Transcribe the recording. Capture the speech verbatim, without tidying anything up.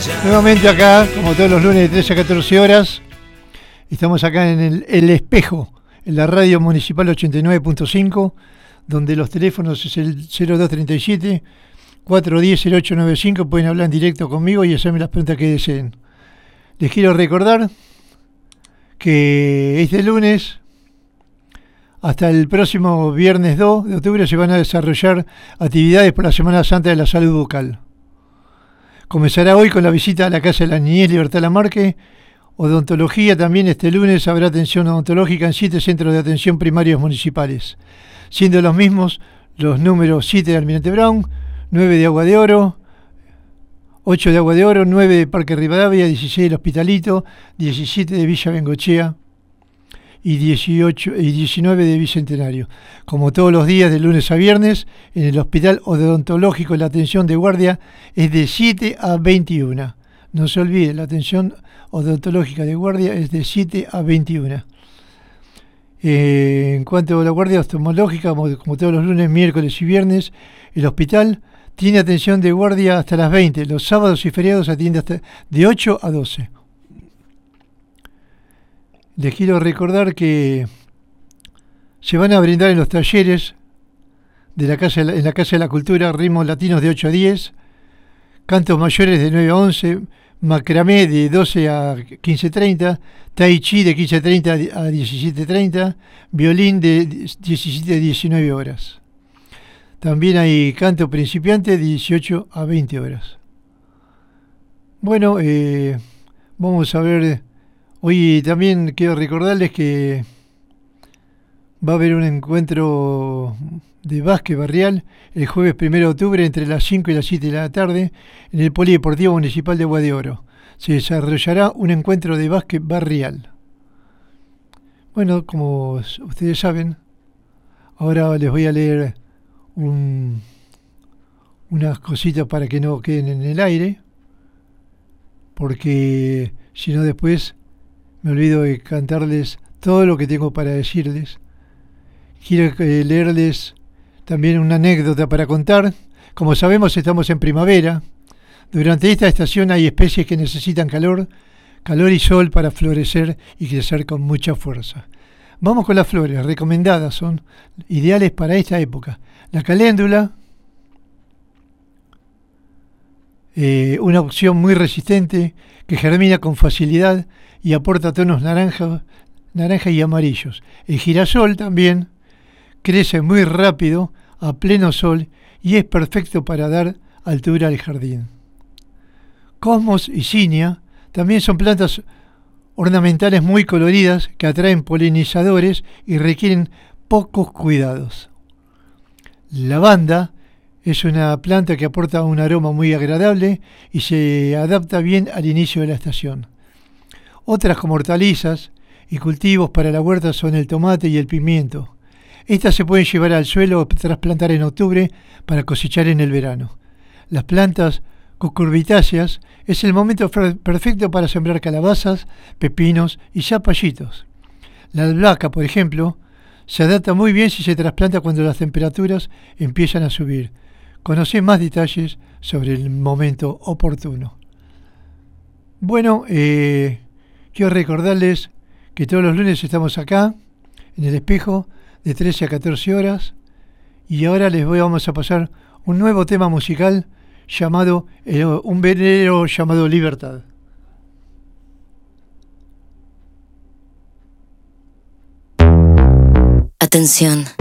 Nuevamente acá, como todos los lunes de trece a catorce horas, estamos acá en el, el Espejo, en la radio municipal ochenta y nueve punto cinco, donde los teléfonos es el cero dos treinta y siete, cuatrocientos diez, cero ocho noventa y cinco, pueden hablar en directo conmigo y hacerme las preguntas que deseen. Les quiero recordar que este lunes hasta el próximo viernes dos de octubre se van a desarrollar actividades por la Semana Santa de la Salud Bucal. Comenzará hoy con la visita a la Casa de la Niñez Libertad Lamarque. Odontología también este lunes habrá atención odontológica en siete centros de atención primarios municipales, siendo los mismos los números siete de Almirante Brown, nueve de Agua de Oro, ocho de Agua de Oro, nueve de Parque Rivadavia, dieciséis del Hospitalito, diecisiete de Villa Bengochea y dieciocho y diecinueve de Bicentenario. Como todos los días de lunes a viernes, en el Hospital Odontológico la atención de guardia es de siete a veintiuna. No se olvide, la atención odontológica de guardia es de siete a veintiuna. Eh, en cuanto a la guardia oftalmológica, como, como todos los lunes, miércoles y viernes, el hospital tiene atención de guardia hasta las veinte. Los sábados y feriados atiende hasta de ocho a doce. Les quiero recordar que se van a brindar en los talleres de la casa de la, en la Casa de la Cultura ritmos latinos de ocho a diez, cantos mayores de nueve a once, macramé de doce a quince treinta, tai chi de quince treinta a diecisiete treinta, violín de diecisiete a diecinueve horas. También hay canto principiante de dieciocho a veinte horas. Bueno, eh, vamos a ver. Hoy también quiero recordarles que va a haber un encuentro de básquet barrial el jueves primero de octubre entre las cinco y las siete de la tarde en el Polideportivo Municipal de Agua de Oro. Se desarrollará un encuentro de básquet barrial. Bueno, como ustedes saben, ahora les voy a leer un, unas cositas para que no queden en el aire, porque si no después me olvido de cantarles todo lo que tengo para decirles. Quiero eh, leerles también una anécdota para contar. Como sabemos, estamos en primavera. Durante esta estación hay especies que necesitan calor, calor y sol para florecer y crecer con mucha fuerza. Vamos con las flores recomendadas, son ideales para esta época. La caléndula, eh, una opción muy resistente que germina con facilidad y aporta tonos naranja, naranja y amarillos. El girasol también crece muy rápido a pleno sol y es perfecto para dar altura al jardín. Cosmos y cinia también son plantas ornamentales muy coloridas que atraen polinizadores y requieren pocos cuidados. Lavanda es una planta que aporta un aroma muy agradable y se adapta bien al inicio de la estación. Otras como hortalizas y cultivos para la huerta son el tomate y el pimiento. Estas se pueden llevar al suelo o trasplantar en octubre para cosechar en el verano. Las plantas cucurbitáceas es el momento perfecto para sembrar calabazas, pepinos y zapallitos. La albahaca, por ejemplo, se adapta muy bien si se trasplanta cuando las temperaturas empiezan a subir. Conocé más detalles sobre el momento oportuno. Bueno, eh... quiero recordarles que todos los lunes estamos acá, en el Espejo, de trece a catorce horas, y ahora les voy, vamos a pasar un nuevo tema musical llamado, eh, un velero llamado Libertad. Atención.